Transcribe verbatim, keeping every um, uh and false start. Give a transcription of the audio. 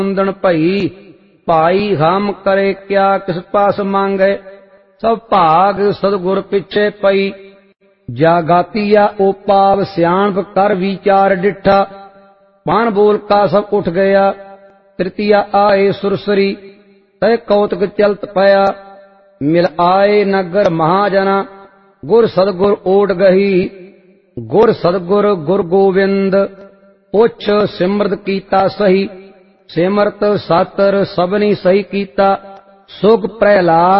कुंदन भई, भाई हम करे क्या किस पास मांगे। सब भाग सदगुर पिछे पई, जागातिया ओपाव सियाणप कर विचार डिठा। पान बोल का सब उठ गया, तृतीया आए सुरसरी, तय कौतक चलत पया। मिल आए नगर महाजना, गुर सदगुर ओट गही। गुर सदगुर गुर गोविंद, पुछ सिमरत कीता सही। सिमरत सातर सबनी सही कीता, सुख प्रहलाद